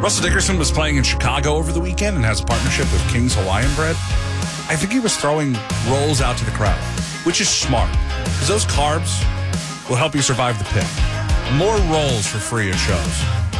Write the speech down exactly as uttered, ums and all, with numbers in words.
Russell Dickerson was playing in Chicago over the weekend and has a partnership with King's Hawaiian Bread. I think he was throwing rolls out to the crowd, which is smart because those carbs will help you survive the pit. More rolls for free at shows.